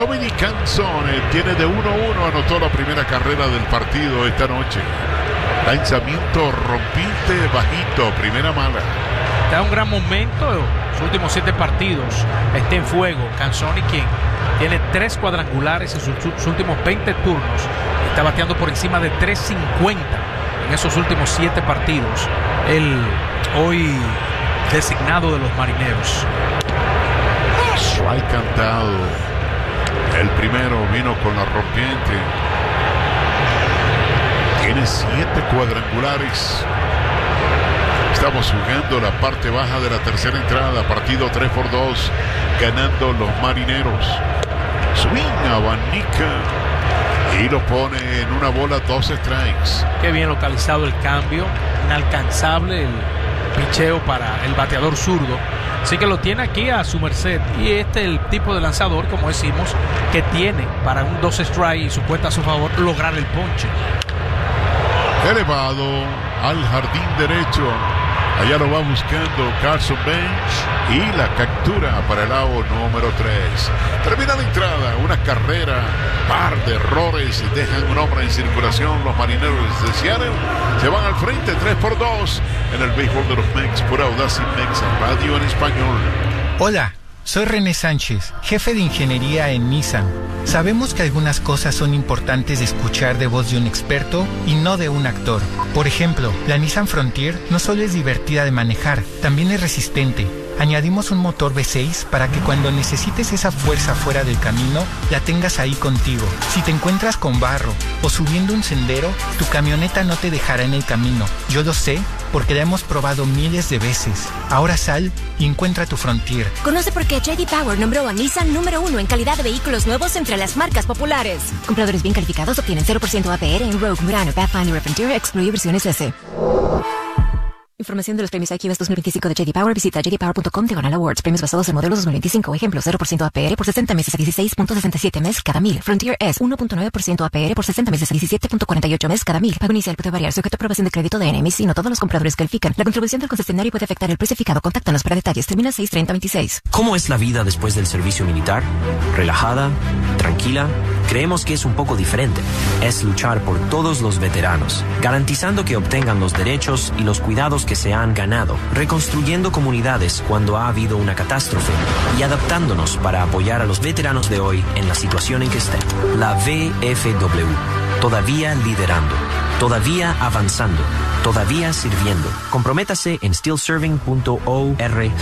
Dominic Canzone tiene de 1-1, anotó la primera carrera del partido esta noche. Lanzamiento rompinte bajito, primera mala. Da un gran momento, los últimos 7 partidos está en fuego. Canzone, quien tiene 3 cuadrangulares en sus últimos 20 turnos, está bateando por encima de 3.50 en esos últimos 7 partidos. El hoy designado de los Marineros. Strike cantado. El primero vino con la rompiente. Tiene 7 cuadrangulares. Estamos jugando la parte baja de la tercera entrada. Partido 3-2. Ganando los Marineros. Swing, abanica. Y lo pone en una bola, 2 strikes. Qué bien localizado el cambio. Inalcanzable el picheo para el bateador zurdo. Así que lo tiene aquí a su merced. Y este es el tipo de lanzador, como decimos, que tiene para un 2 strike y su cuenta a su favor lograr el ponche. Elevado al jardín derecho. Allá lo va buscando Carson Bench y la captura para el out número 3. Termina la entrada, una carrera, par de errores, dejan un hombre en circulación. Los Marineros de Seattle se van al frente 3-2 en el béisbol de los Mex por Audacy Mex Radio en español. Hola, soy René Sánchez, jefe de ingeniería en Nissan. Sabemos que algunas cosas son importantes de escuchar de voz de un experto y no de un actor. Por ejemplo, la Nissan Frontier no solo es divertida de manejar, también es resistente. Añadimos un motor V6 para que cuando necesites esa fuerza fuera del camino, la tengas ahí contigo. Si te encuentras con barro o subiendo un sendero, tu camioneta no te dejará en el camino. Yo lo sé porque la hemos probado miles de veces. Ahora sal y encuentra tu Frontier. Conoce por qué J.D. Power nombró a Nissan número 1 en calidad de vehículos nuevos entre las marcas populares. Compradores bien calificados obtienen 0% APR en Rogue, Murano, Pathfinder o Frontier, excluye versiones S. Información de los premios IQ 2025 de J.D. Power. Visita jdpower.com/awards. Premios basados en modelos 2025. Ejemplo, 0% APR por 60 meses a 16.67 mes cada 1000. Frontier es 1.9% APR por 60 meses a 17.48 mes cada 1000. Pago inicial puede variar sujeto a aprobación de crédito de NMC. No todos los compradores califican. La contribución del concesionario puede afectar el precio fijado. Contáctanos para detalles. Termina 6/30/26. ¿Cómo es la vida después del servicio militar? ¿Relajada? ¿Tranquila? Creemos que es un poco diferente. Es luchar por todos los veteranos, garantizando que obtengan los derechos y los cuidados que se han ganado, reconstruyendo comunidades cuando ha habido una catástrofe y adaptándonos para apoyar a los veteranos de hoy en la situación en que estén. La VFW, todavía liderando, todavía avanzando, todavía sirviendo. Comprométase en stillserving.org.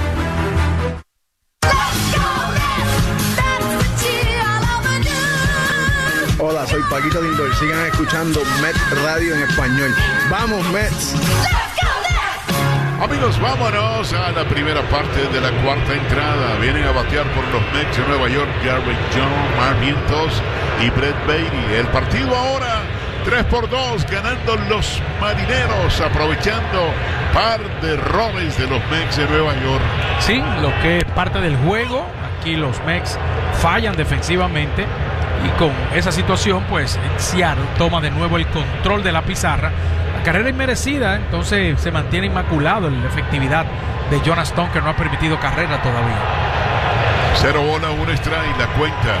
Hola, soy Paquito Lindor. Sigan escuchando Mets Radio en español. ¡Vamos, Mets! Amigos, vámonos a la primera parte de la cuarta entrada. Vienen a batear por los Mets de Nueva York Garrett Jones, Mark Vientos y Brett Baty. El partido ahora 3-2, ganando los Marineros, aprovechando par de errores de los Mets de Nueva York. Sí, lo que es parte del juego. Aquí los Mets fallan defensivamente. Y con esa situación, pues Seattle toma de nuevo el control de la pizarra. La carrera inmerecida, entonces se mantiene inmaculado en la efectividad de Jonas Stone, que no ha permitido carrera todavía. 0 bola, 1 strike, la cuenta.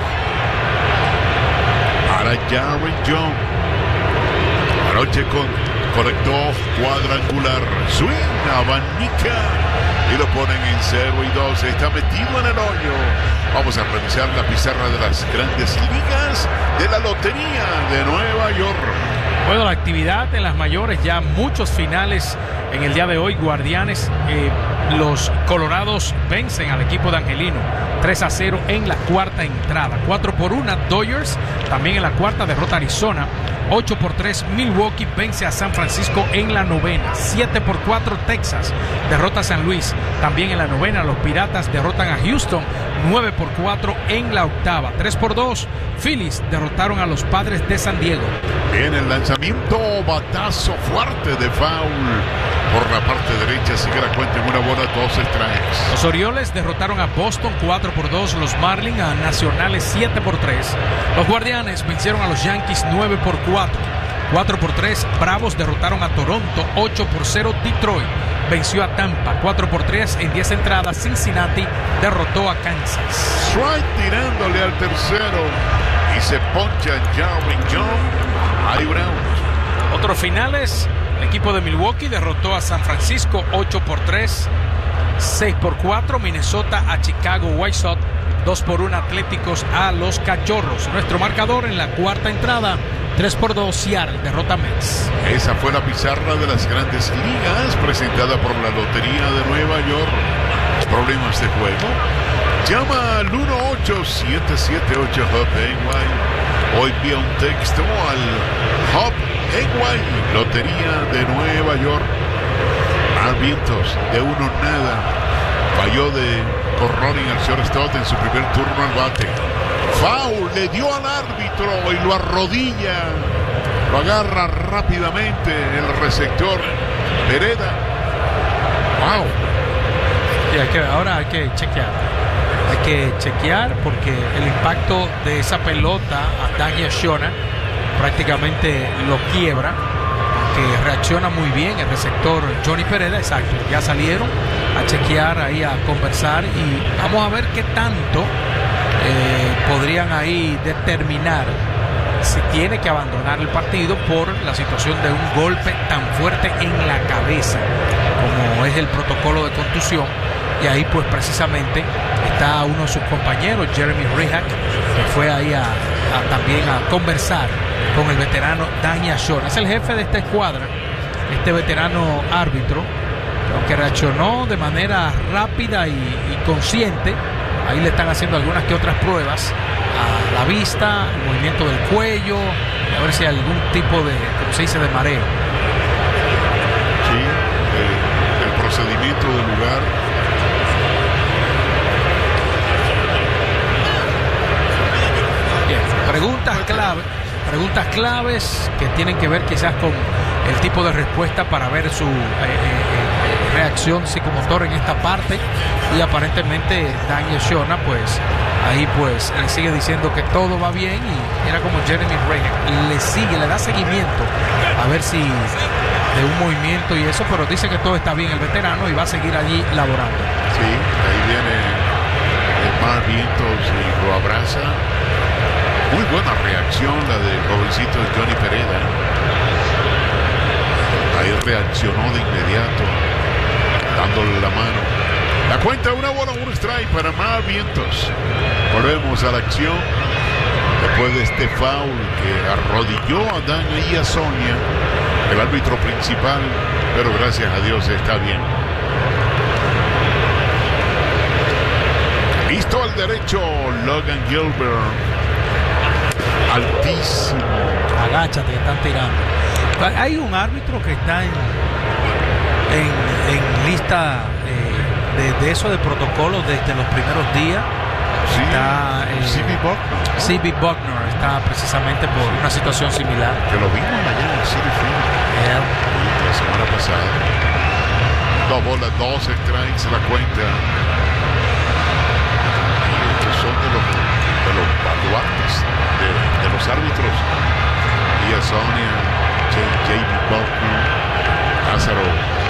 Para Garrett Jones. Anoche conectó cuadrangular. Swing, abanica. Y lo ponen en 0-2. Está metido en el hoyo. Vamos a revisar la pizarra de las grandes ligas de la Lotería de Nueva York. Bueno, la actividad en las mayores, ya muchos finales en el día de hoy. Guardianes, los Colorados vencen al equipo de Angelino 3-0 en la cuarta entrada. 4-1 Dodgers, también en la cuarta derrota Arizona. 8-3 Milwaukee vence a San Francisco en la novena. 7-4 Texas derrota a San Luis. También en la novena los Piratas derrotan a Houston. 9-4 en la octava. 3-2 Phillies derrotaron a los Padres de San Diego. Bien, el lanzamiento, batazo fuerte de foul por la parte derecha. Sigue la cuenta en una bola, 2 strikes. Los Orioles derrotaron a Boston 4-2. Los Marlins a Nacionales 7-3. Los Guardianes vencieron a los Yankees 9-4. 4-3 Bravos derrotaron a Toronto. 8-0 Detroit venció a Tampa 4-3 en 10 entradas. Cincinnati derrotó a Kansas. Strike tirándole al tercero y se poncha Jarwin John. Hay Brown. Otros finales, el equipo de Milwaukee derrotó a San Francisco 8-3, 6-4, Minnesota a Chicago White Sox, 2-1 Atléticos a los Cachorros. Nuestro marcador en la cuarta entrada, 3-2 Seattle derrota a Mets. Esa fue la pizarra de las Grandes Ligas presentada por la Lotería de Nueva York. ¿Problemas de juego? Llama al 1-877-8-HUB-NY o envía un texto al Hub NY, Lotería de Nueva York. Vientos de 1-0. Falló de Corroning al shortstop en su primer turno al bate. Foul, le dio al árbitro y lo arrodilla. Lo agarra rápidamente el receptor Pereda. Wow. Sí, ahora hay que chequear porque el impacto de esa pelota a Daniel Shona prácticamente lo quiebra, que reacciona muy bien el receptor Johnny Pereda. Exacto, ya salieron a chequear ahí, a conversar, y vamos a ver qué tanto podrían ahí determinar si tiene que abandonar el partido por la situación de un golpe tan fuerte en la cabeza como es el protocolo de contusión. Y ahí pues precisamente está uno de sus compañeros, Jeremy Rehak, que fue ahí también a conversar con el veterano Daniel Shona. Es el jefe de esta escuadra, este veterano árbitro, aunque reaccionó de manera rápida y consciente. Ahí le están haciendo algunas que otras pruebas a la vista, el movimiento del cuello, a ver si hay algún tipo de, como se dice, de mareo. Sí, el procedimiento del lugar. Bien, preguntas claves que tienen que ver quizás con el tipo de respuesta para ver su reacción psicomotor en esta parte. Y aparentemente Daniel Shona pues ahí pues le sigue diciendo que todo va bien, y era como Jeremy Rehak le da seguimiento a ver si de un movimiento y eso, pero dice que todo está bien el veterano y va a seguir allí laborando. Sí, ahí viene Mar Vientos y lo abraza. Muy buena reacción la de jovencito Johnny Pereda. Ahí reaccionó de inmediato, dándole la mano. La cuenta, 1-1, strike para Mar Vientos. Volvemos a la acción después de este foul que arrodilló a Daniel y a Sonia, el árbitro principal, pero gracias a Dios está bien. Listo al derecho, Logan Gilbert. Altísimo. Agáchate, que están tirando. Hay un árbitro que está en lista de eso de protocolos desde los primeros días. Sí, está C.B. Buckner. C.B. Buckner está precisamente por una situación similar. Que lo vimos allá en el City Field la semana pasada. 2 bolas, 2 strikes la cuenta. Y estos son de los baluartes de los árbitros. Y a Sonia, J.B. Buckner, Lázaro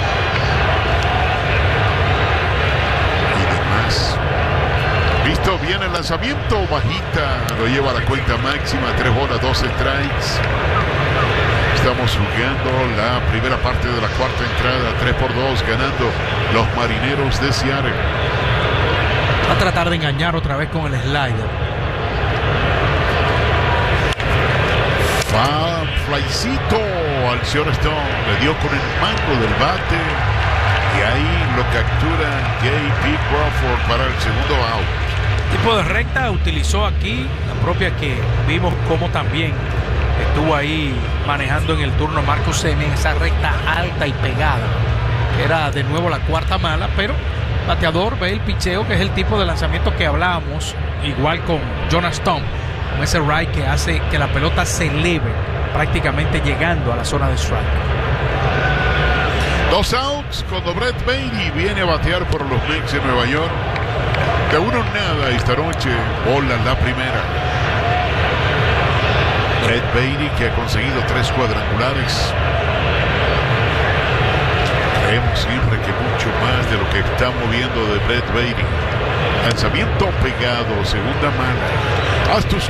y demás. Listo, viene el lanzamiento, bajita, lo lleva a la cuenta máxima, 3 bolas, 2 strikes. Estamos jugando la primera parte de la cuarta entrada, 3-2, ganando los Marineros de Seattle. Va a tratar de engañar otra vez con el slider. Flycito al shortstop, le dio con el mango del bate y ahí lo captura J.P. Crawford para el segundo out. Tipo de recta utilizó aquí, la propia que vimos como también estuvo ahí manejando en el turno Marcus Semien, esa recta alta y pegada. Era de nuevo la cuarta mala, pero bateador ve el picheo, que es el tipo de lanzamiento que hablábamos, igual con Jonas Stone, con ese right que hace que la pelota se eleve, prácticamente llegando a la zona de strike. 2 outs cuando Brett Baty viene a batear por los Mets de Nueva York. De 1-0 esta noche, bola la primera. Brett Baty, que ha conseguido 3 cuadrangulares. Creemos siempre que mucho más de lo que estamos viendo de Brett Baty. Lanzamiento pegado, segunda mala. Haz tus